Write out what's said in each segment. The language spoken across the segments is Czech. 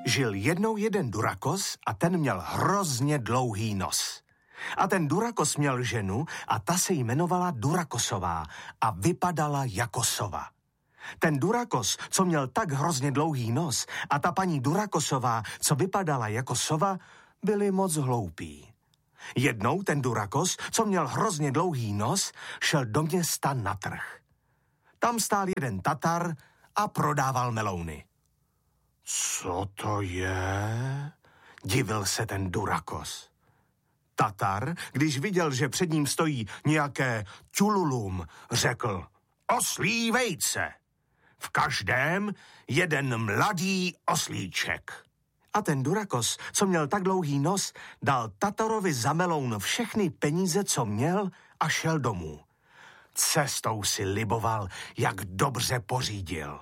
Žil jednou jeden Durakos a ten měl hrozně dlouhý nos. A ten Durakos měl ženu a ta se jmenovala Durakosová a vypadala jako sova. Ten Durakos, co měl tak hrozně dlouhý nos, a ta paní Durakosová, co vypadala jako sova, byli moc hloupí. Jednou ten Durakos, co měl hrozně dlouhý nos, šel do města na trh. Tam stál jeden Tatar a prodával melouny. Co to je? Divil se ten Durakos. Tatar, když viděl, že před ním stojí nějaké ťululum, řekl: oslí vejce. V každém jeden mladý oslíček. A ten Durakos, co měl tak dlouhý nos, dal Tatarovi za meloun všechny peníze, co měl, a šel domů. Cestou si liboval, jak dobře pořídil.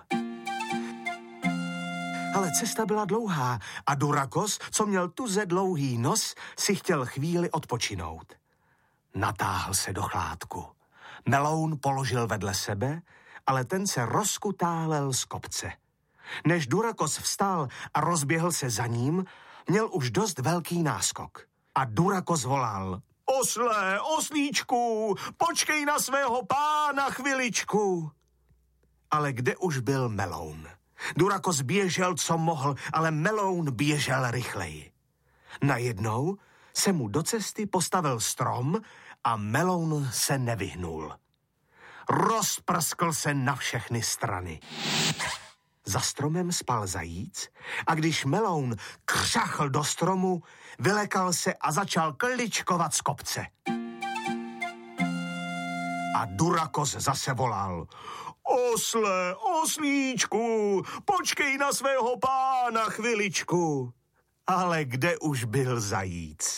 Ale cesta byla dlouhá a Durakos, co měl tuze dlouhý nos, si chtěl chvíli odpočinout. Natáhl se do chládku. Meloun položil vedle sebe, ale ten se rozkutálel z kopce. Než Durakos vstal a rozběhl se za ním, měl už dost velký náskok. A Durakos volal: Osle, oslíčku, počkej na svého pána chviličku. Ale kde už byl meloun? Durakos běžel, co mohl, ale meloun běžel rychleji. Najednou se mu do cesty postavil strom a meloun se nevyhnul. Rozprskl se na všechny strany. Za stromem spal zajíc a když meloun křachl do stromu, vylekal se a začal kličkovat z kopce. A Durakos zase volal: Osle, oslíčku, počkej na svého pána chviličku. Ale kde už byl zajíc?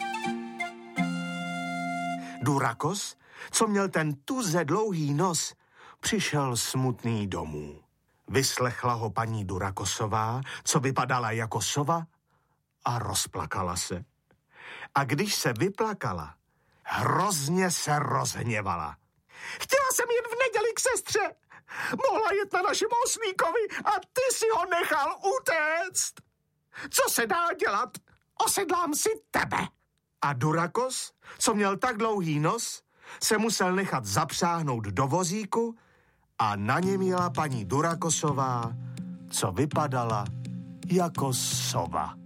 Durakos, co měl ten tuze dlouhý nos, přišel smutný domů. Vyslechla ho paní Durakosová, co vypadala jako sova, a rozplakala se. A když se vyplakala, hrozně se rozhněvala. Chtěla jsem jen v neděli k sestře. Mohla jet na našem oslíkovi a ty si ho nechal utéct. Co se dá dělat? Osedlám si tebe. A Durakos, co měl tak dlouhý nos, se musel nechat zapřáhnout do vozíku a na něm jela paní Durakosová, co vypadala jako sova.